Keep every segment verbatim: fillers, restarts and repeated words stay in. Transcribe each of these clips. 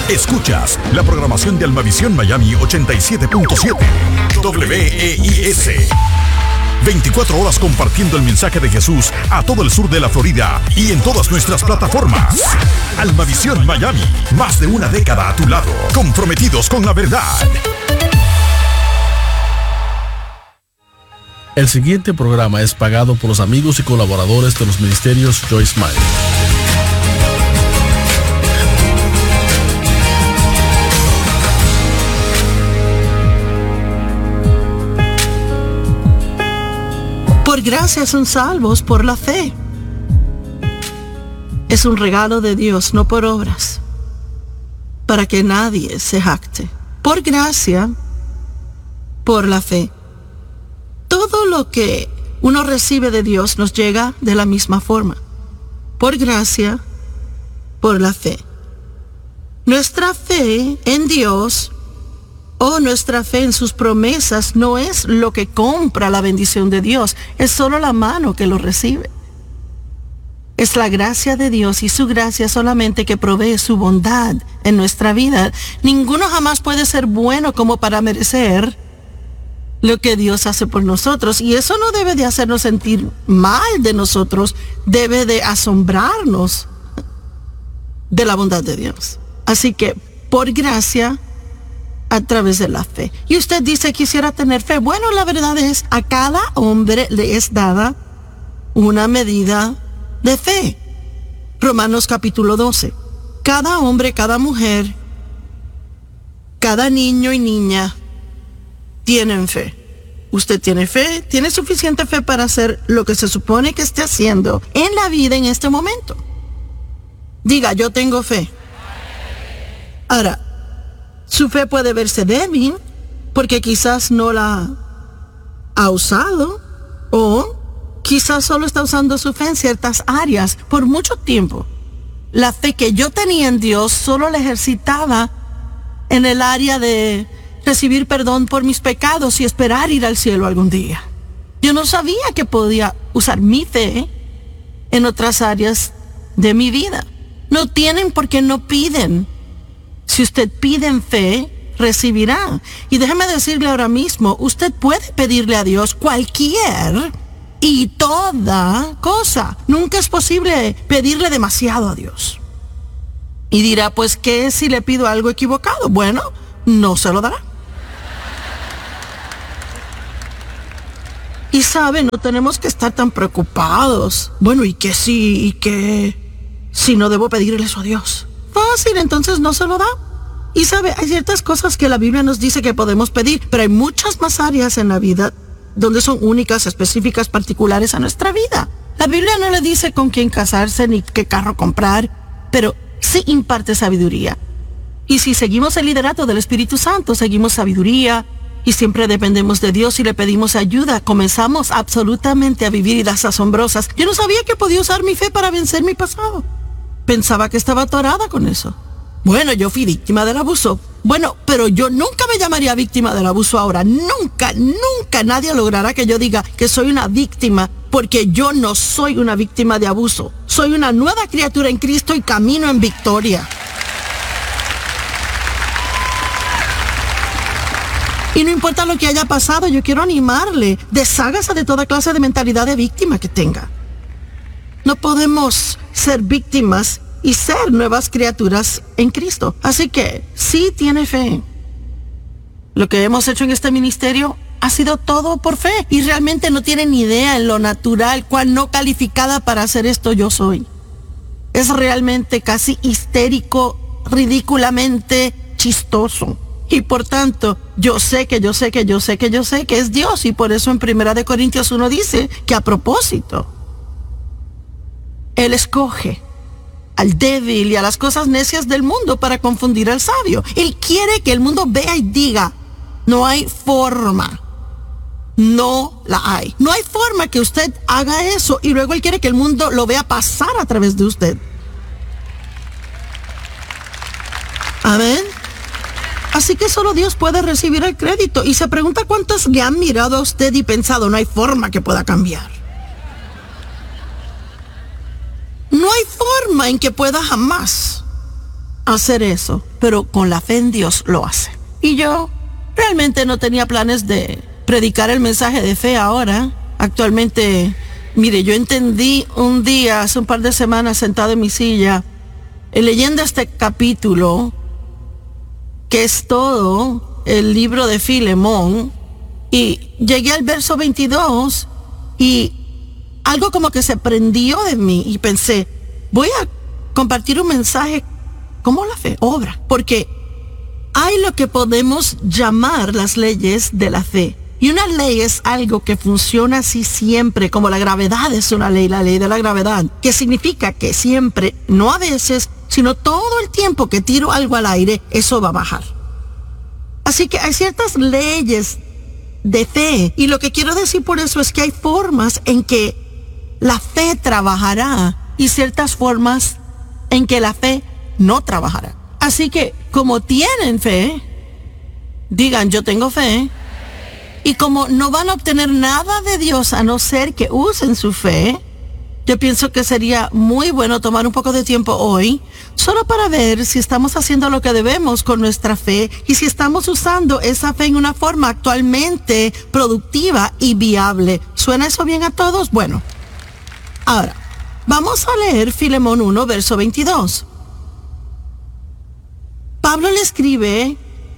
Escuchas la programación de Almavisión Miami ochenta y siete punto siete W E I S. veinticuatro horas compartiendo el mensaje de Jesús a todo el sur de la Florida y en todas nuestras plataformas. Almavisión Miami, más de una década a tu lado, comprometidos con la verdad. El siguiente programa es pagado por los amigos y colaboradores de los ministerios Joyce Meyer. Por gracia son salvos por la fe. Es un regalo de Dios, no por obras, para que nadie se jacte. Por gracia, por la fe. Todo lo que uno recibe de Dios nos llega de la misma forma. Por gracia, por la fe. Nuestra fe en Dios o nuestra fe en sus promesas no es lo que compra la bendición de Dios, es solo la mano que lo recibe. Es la gracia de Dios y su gracia solamente que provee su bondad en nuestra vida. Ninguno jamás puede ser bueno como para merecer lo que Dios hace por nosotros, y eso no debe de hacernos sentir mal de nosotros, debe de asombrarnos de la bondad de Dios. Así que, por gracia, a través de la fe. Y usted dice, quisiera tener fe. Bueno, la verdad es, a cada hombre le es dada una medida de fe. Romanos capítulo doce. Cada hombre, cada mujer, cada niño y niña tienen fe. Usted tiene fe, tiene suficiente fe para hacer lo que se supone que esté haciendo en la vida en este momento. Diga, yo tengo fe. Ahora, su fe puede verse débil porque quizás no la ha usado, o quizás solo está usando su fe en ciertas áreas por mucho tiempo. La fe que yo tenía en Dios solo la ejercitaba en el área de recibir perdón por mis pecados y esperar ir al cielo algún día. Yo no sabía que podía usar mi fe en otras áreas de mi vida. No tienen porque no piden. Si usted pide en fe, recibirá. Y déjeme decirle ahora mismo, usted puede pedirle a Dios cualquier y toda cosa. Nunca es posible pedirle demasiado a Dios. Y dirá, pues, ¿qué si le pido algo equivocado? Bueno, no se lo dará. Y sabe, no tenemos que estar tan preocupados. Bueno, ¿y qué si, y qué si no debo pedirle eso a Dios? Fácil, entonces no se lo da. Y sabe, hay ciertas cosas que la Biblia nos dice que podemos pedir, pero hay muchas más áreas en la vida donde son únicas, específicas, particulares a nuestra vida. La Biblia no le dice con quién casarse ni qué carro comprar, pero sí imparte sabiduría. Y si seguimos el liderato del Espíritu Santo, seguimos sabiduría y siempre dependemos de Dios y le pedimos ayuda, comenzamos absolutamente a vivir vidas asombrosas. Yo no sabía que podía usar mi fe para vencer mi pasado. Pensaba que estaba atorada con eso. Bueno, yo fui víctima del abuso. Bueno, pero yo nunca me llamaría víctima del abuso ahora. Nunca, nunca nadie logrará que yo diga que soy una víctima, porque yo no soy una víctima de abuso. Soy una nueva criatura en Cristo y camino en victoria. Y no importa lo que haya pasado, yo quiero animarle. Deshágase de toda clase de mentalidad de víctima que tenga. No podemos ser víctimas y ser nuevas criaturas en Cristo. Así que, sí tiene fe. Lo que hemos hecho en este ministerio ha sido todo por fe. Y realmente no tiene ni idea en lo natural, cuán no calificada para hacer esto yo soy. Es realmente casi histérico, ridículamente chistoso. Y por tanto, yo sé que yo sé que yo sé que yo sé que es Dios. Y por eso en Primera de Corintios uno dice que a propósito, Él escoge al débil y a las cosas necias del mundo para confundir al sabio. Él quiere que el mundo vea y diga, no hay forma. No la hay. No hay forma que usted haga eso, y luego Él quiere que el mundo lo vea pasar a través de usted. Amén. Así que solo Dios puede recibir el crédito. Y se pregunta cuántos le han mirado a usted y pensado, no hay forma que pueda cambiar. No hay forma en que pueda jamás hacer eso, pero con la fe en Dios lo hace. Y yo realmente no tenía planes de predicar el mensaje de fe ahora. Actualmente, mire, yo entendí un día, hace un par de semanas, sentado en mi silla, leyendo este capítulo, que es todo el libro de Filemón, y llegué al verso veintidós y algo como que se prendió en mí y pensé, voy a compartir un mensaje como la fe obra, porque hay lo que podemos llamar las leyes de la fe. Y una ley es algo que funciona así siempre, como la gravedad es una ley, la ley de la gravedad, que significa que siempre, no a veces, sino todo el tiempo que tiro algo al aire, eso va a bajar. Así que hay ciertas leyes de fe, y lo que quiero decir por eso es que hay formas en que la fe trabajará y ciertas formas en que la fe no trabajará. Así que, como tienen fe, digan, yo tengo fe. Y como no van a obtener nada de Dios a no ser que usen su fe, yo pienso que sería muy bueno tomar un poco de tiempo hoy, solo para ver si estamos haciendo lo que debemos con nuestra fe y si estamos usando esa fe en una forma actualmente productiva y viable. ¿Suena eso bien a todos? Bueno, ahora, vamos a leer Filemón uno, verso veintidós. Pablo le escribe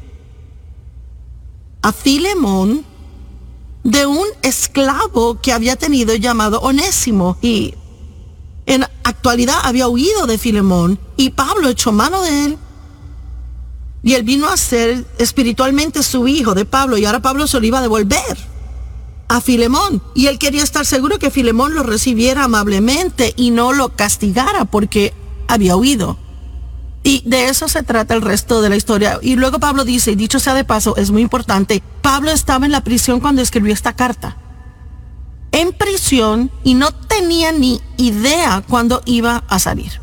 a Filemón de un esclavo que había tenido llamado Onésimo, y en actualidad había huido de Filemón, y Pablo echó mano de él, y él vino a ser espiritualmente su hijo de Pablo, y ahora Pablo se lo iba a devolver a Filemón, y él quería estar seguro que Filemón lo recibiera amablemente y no lo castigara porque había huido. Y de eso se trata el resto de la historia. Y luego Pablo dice, y dicho sea de paso, es muy importante, Pablo estaba en la prisión cuando escribió esta carta. En prisión, y no tenía ni idea cuándo iba a salir.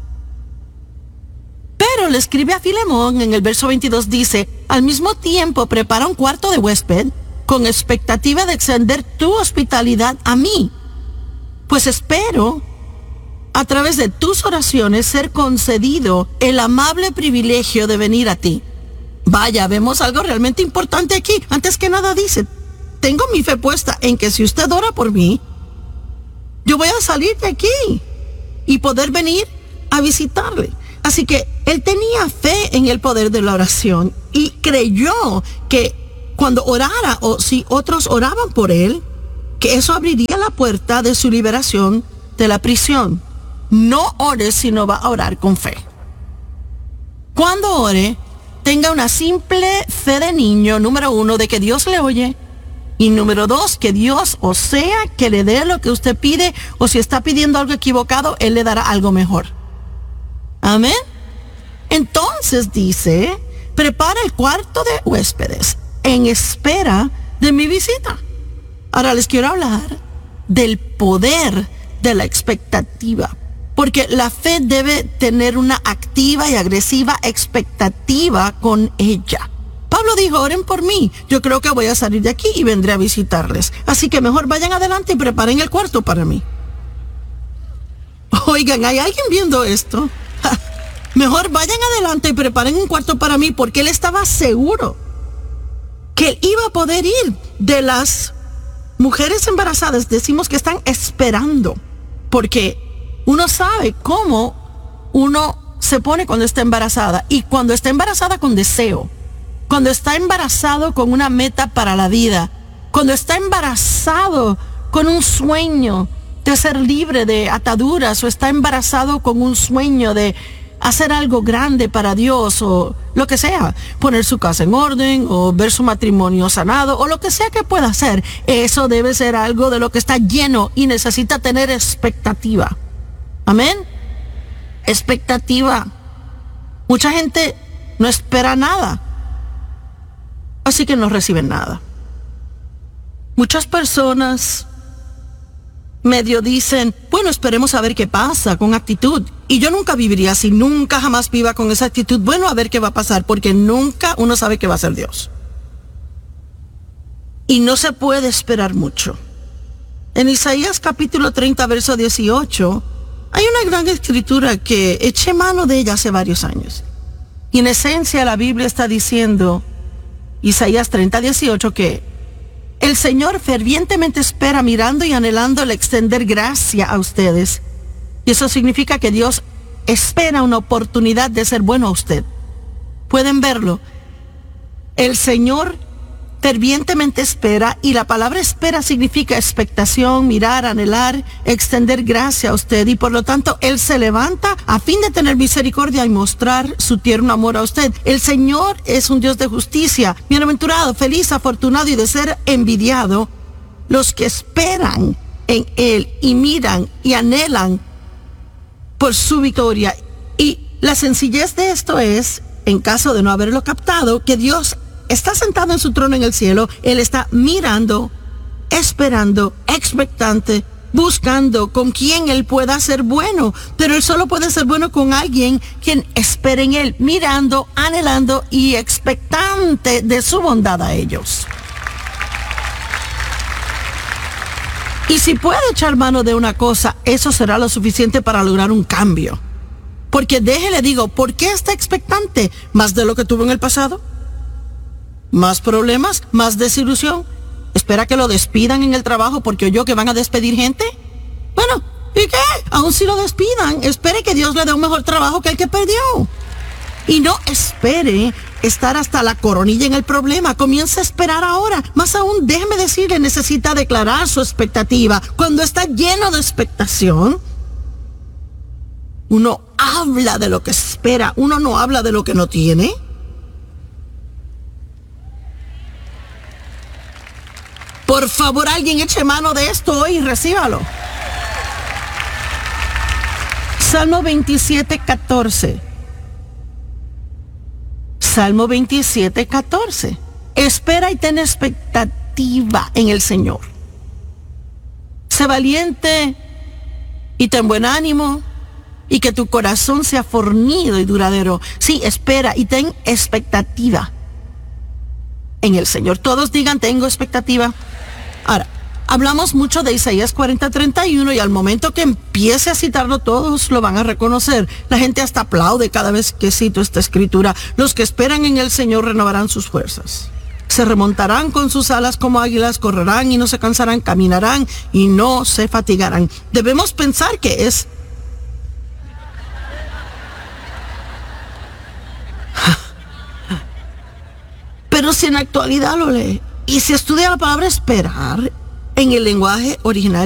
Pero le escribe a Filemón, en el verso veintidós dice, al mismo tiempo prepara un cuarto de huésped con expectativa de extender tu hospitalidad a mí. Pues espero a través de tus oraciones ser concedido el amable privilegio de venir a ti. Vaya, vemos algo realmente importante aquí. Antes que nada dice, tengo mi fe puesta en que si usted ora por mí, yo voy a salir de aquí y poder venir a visitarle. Así que él tenía fe en el poder de la oración y creyó que cuando orara o si otros oraban por él, que eso abriría la puerta de su liberación de la prisión. No ore si no va a orar con fe. Cuando ore, tenga una simple fe de niño, número uno, de que Dios le oye. Y número dos, que Dios, o sea, que le dé lo que usted pide, o si está pidiendo algo equivocado, Él le dará algo mejor. Amén. Entonces dice, prepara el cuarto de huéspedes en espera de mi visita. Ahora les quiero hablar del poder de la expectativa. Porque la fe debe tener una activa y agresiva expectativa con ella. Pablo dijo, oren por mí, yo creo que voy a salir de aquí y vendré a visitarles. Así que mejor vayan adelante y preparen el cuarto para mí. Oigan, ¿hay alguien viendo esto? Ja, mejor vayan adelante y preparen un cuarto para mí, porque él estaba seguro que él iba a poder ir. De las mujeres embarazadas decimos que están esperando, porque uno sabe cómo uno se pone cuando está embarazada, y cuando está embarazada con deseo, cuando está embarazado con una meta para la vida, cuando está embarazado con un sueño de ser libre de ataduras, o está embarazado con un sueño de hacer algo grande para Dios, o lo que sea, poner su casa en orden, o ver su matrimonio sanado, o lo que sea que pueda hacer, eso debe ser algo de lo que está lleno y necesita tener expectativa. Amén. Expectativa. Mucha gente no espera nada, así que no reciben nada. Muchas personas medio dicen, bueno, esperemos a ver qué pasa, con actitud. Y yo nunca viviría así, nunca jamás viva con esa actitud, bueno, a ver qué va a pasar, porque nunca uno sabe qué va a hacer Dios. Y no se puede esperar mucho. En Isaías capítulo treinta, verso dieciocho, hay una gran escritura que eché mano de ella hace varios años. Y en esencia la Biblia está diciendo, Isaías treinta, dieciocho, que el Señor fervientemente espera mirando y anhelando el extender gracia a ustedes. Y eso significa que Dios espera una oportunidad de ser bueno a usted. Pueden verlo. El Señor fervientemente espera, y la palabra espera significa expectación, mirar, anhelar, extender gracia a usted, y por lo tanto Él se levanta a fin de tener misericordia y mostrar su tierno amor a usted. El Señor es un Dios de justicia. Bienaventurado, feliz, afortunado y de ser envidiado los que esperan en Él y miran y anhelan por su victoria. Y la sencillez de esto es, en caso de no haberlo captado, que Dios está sentado en su trono en el cielo. Él está mirando, esperando, expectante, buscando con quien Él pueda ser bueno. Pero Él solo puede ser bueno con alguien quien espere en Él, mirando, anhelando y expectante de su bondad a ellos. Y si puede echar mano de una cosa, eso será lo suficiente para lograr un cambio. Porque déjele digo, ¿por qué está expectante? ¿Más de lo que tuvo en el pasado? ¿Más problemas? ¿Más desilusión? ¿Espera que lo despidan en el trabajo porque oyó que van a despedir gente? Bueno, ¿y qué? Aun si lo despidan, espere que Dios le dé un mejor trabajo que el que perdió. Y no espere estar hasta la coronilla en el problema. Comience a esperar ahora. Más aún, déjeme decirle, necesita declarar su expectativa. Cuando está lleno de expectación, uno habla de lo que espera, uno no habla de lo que no tiene. Por favor, alguien eche mano de esto hoy y recíbalo. Salmo veintisiete, catorce. Salmo veintisiete, catorce. Espera y ten expectativa en el Señor. Sé valiente y ten buen ánimo, y que tu corazón sea fornido y duradero. Sí, espera y ten expectativa en el Señor. Todos digan, tengo expectativa. Ahora, hablamos mucho de Isaías cuarenta, treinta y uno, y al momento que empiece a citarlo, todos lo van a reconocer. La gente hasta aplaude cada vez que cito esta escritura. Los que esperan en el Señor renovarán sus fuerzas. Se remontarán con sus alas como águilas, correrán y no se cansarán, caminarán y no se fatigarán. Debemos pensar que es pero si en la actualidad lo lee y si estudia la palabra esperar en el lenguaje original